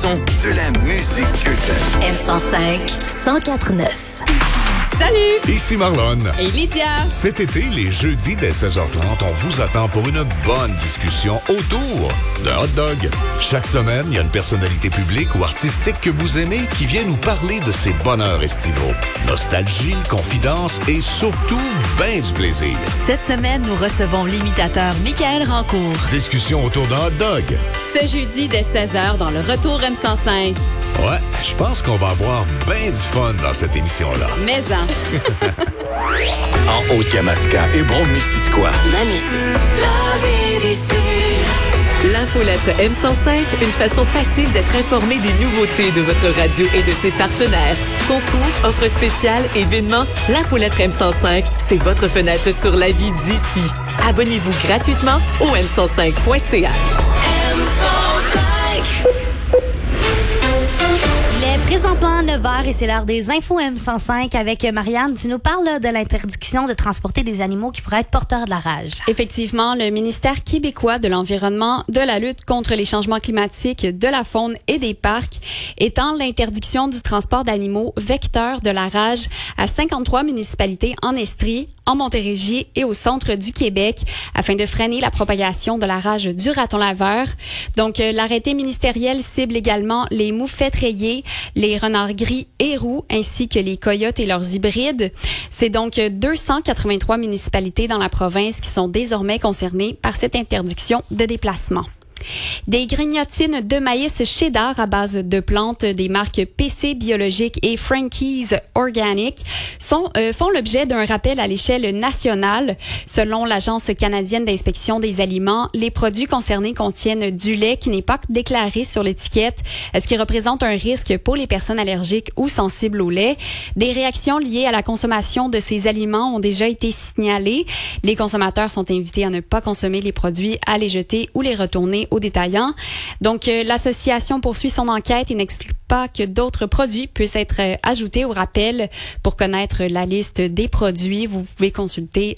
son de la musique que j'aime. M105, 104.9. Salut! Ici Marlon. Et Lydia. Cet été, les jeudis dès 16h30, on vous attend pour une bonne discussion autour de hot dog. Chaque semaine, il y a une personnalité publique ou artistique que vous aimez qui vient nous parler de ses bonheurs estivaux. Nostalgie, confidence et surtout, ben du plaisir. Cette semaine, nous recevons l'imitateur Michael Rancourt. Discussion autour de hot dog. Ce jeudi dès 16h dans le Retour M105. Ouais, je pense qu'on va avoir ben du fun dans cette émission-là. Mais En Haute-Yamaska et Brome-Missisquoi. La musique. L'infolettre M105, une façon facile d'être informé des nouveautés de votre radio et de ses partenaires. Concours, offres spéciales, événements, l'infolettre M105, c'est votre fenêtre sur la vie d'ici. Abonnez-vous gratuitement au m105.ca. Il est présentement 9h et c'est l'heure des infos M105 avec Marianne. Tu nous parles de l'interdiction de transporter des animaux qui pourraient être porteurs de la rage. Effectivement, le ministère québécois de l'Environnement, de la lutte contre les changements climatiques, de la faune et des parcs étend l'interdiction du transport d'animaux vecteurs de la rage à 53 municipalités en Estrie, en Montérégie et au centre du Québec afin de freiner la propagation de la rage du raton laveur. Donc, l'arrêté ministériel cible également les moufettes rayées, les renards gris et roux, ainsi que les coyotes et leurs hybrides. C'est donc 283 municipalités dans la province qui sont désormais concernées par cette interdiction de déplacement. Des grignotines de maïs cheddar à base de plantes des marques PC Biologique et Frankie's Organic font l'objet d'un rappel à l'échelle nationale. Selon l'Agence canadienne d'inspection des aliments, les produits concernés contiennent du lait qui n'est pas déclaré sur l'étiquette, ce qui représente un risque pour les personnes allergiques ou sensibles au lait. Des réactions liées à la consommation de ces aliments ont déjà été signalées. Les consommateurs sont invités à ne pas consommer les produits, à les jeter ou les retourner aux détaillants. Donc, l'association poursuit son enquête et n'exclut pas que d'autres produits puissent être ajoutés au rappel. Pour connaître la liste des produits, vous pouvez consulter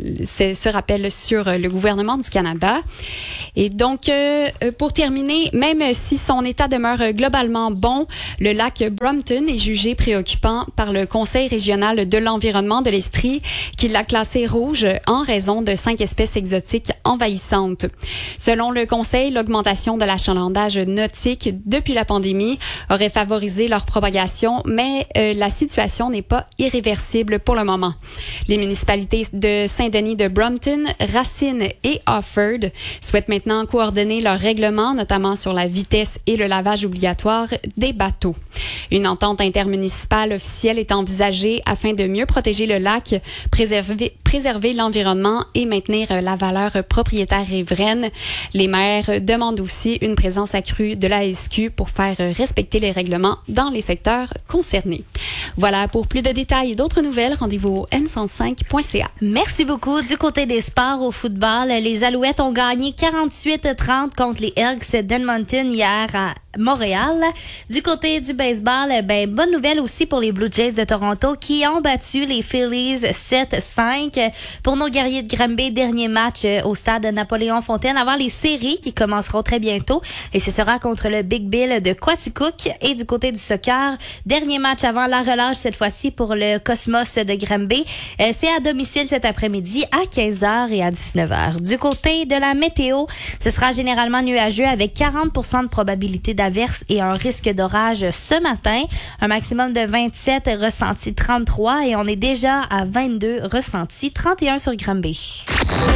ce rappel sur le gouvernement du Canada. Et donc, pour terminer, même si son état demeure globalement bon, le lac Brompton est jugé préoccupant par le Conseil régional de l'environnement de l'Estrie qui l'a classé rouge en raison de 5 espèces exotiques envahissantes. Selon le Conseil, l'augmentation de l'achalandage nautique depuis la pandémie aurait favorisé leur propagation, mais la situation n'est pas irréversible pour le moment. Les municipalités de Saint-Denis de Brompton, Racine et Offord souhaitent maintenant coordonner leurs règlements, notamment sur la vitesse et le lavage obligatoire des bateaux. Une entente intermunicipale officielle est envisagée afin de mieux protéger le lac, préserver l'environnement et maintenir la valeur propriétaire riveraine. Les maires demandent aussi une présence accrue de la SQ pour faire respecter les règlements dans les secteurs concernés. Voilà, pour plus de détails et d'autres nouvelles, rendez-vous au m105.ca. Merci beaucoup. Du côté des sports au football, les Alouettes ont gagné 48-30 contre les Elks d'Edmonton hier à Montréal. Du côté du baseball, bonne nouvelle aussi pour les Blue Jays de Toronto qui ont battu les Phillies 7-5. Pour nos guerriers de Granby, dernier match au stade Napoléon-Fontaine avant les séries qui commenceront très bientôt. Et ce sera contre le Big Bill de Quaticook. Et du côté du soccer, dernier match avant la relâche cette fois-ci pour le Cosmos de Granby. C'est à domicile cet après-midi à 15h et à 19h. Du côté de la météo, ce sera généralement nuageux avec 40% de probabilité d'averse et un risque d'orage ce matin. Un maximum de 27, ressenti 33 et on est déjà à 22, ressenti 31 sur Granby.